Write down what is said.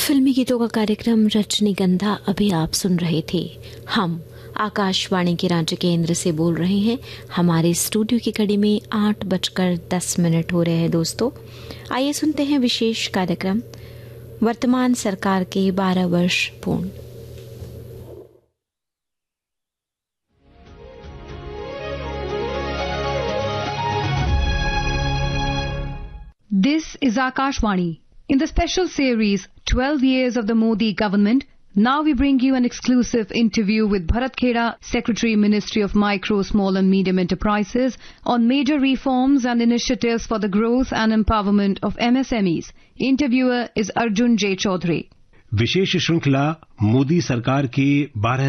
फिल्मी गीतों का कार्यक्रम रजनीगंधा अभी आप सुन रहे थे। हम आकाशवाणी के रांची केंद्र से बोल रहे हैं। हमारे स्टूडियो की घड़ी में 8:10 हो रहे हैं। दोस्तों, आइए सुनते हैं विशेष कार्यक्रम वर्तमान सरकार के 12 वर्ष पूर्ण। This is Akashvani. In the special series 12 Years of the Modi Government, now we bring you an exclusive interview with Bharat Khera, Secretary, Ministry of Micro, Small and Medium Enterprises, on major reforms and initiatives for the growth and empowerment of MSMEs. Interviewer is Arjun J. Chaudhary. विशेष श्रृंखला मोदी सरकार के 12